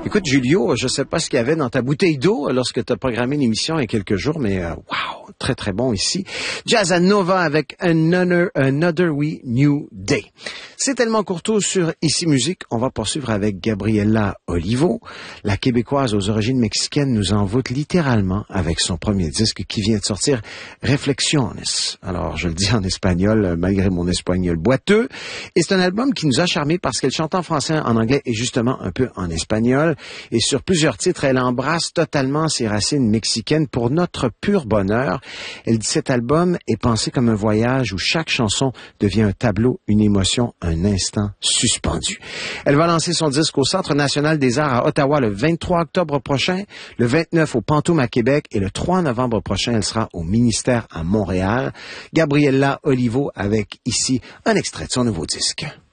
Écoute, Julio, je sais pas ce qu'il y avait dans ta bouteille d'eau lorsque tu as programmé l'émission il y a quelques jours, mais wow, très très bon ici. Jazz à Nova avec Another We New Day. C'est tellement courtois sur Ici Musique. On va poursuivre avec Gabriela Olivo. La Québécoise aux origines mexicaines nous envoûte littéralement avec son premier disque qui vient de sortir, Reflexiones. Alors, je le dis en espagnol, malgré mon espagnol boiteux. Et c'est un album qui nous a charmés parce qu'elle chante en français, en anglais et justement un peu en espagnol. Et sur plusieurs titres, elle embrasse totalement ses racines mexicaines pour notre pur bonheur. Elle dit cet album est pensé comme un voyage où chaque chanson devient un tableau, une émotion, un instant suspendu. Elle va lancer son disque au Centre national des arts à Ottawa le 23 octobre prochain, le 29 au Pantoum à Québec et le 3 novembre prochain, elle sera au Ministère à Montréal. Gabriela Olivo avec ici un extrait de son nouveau disque.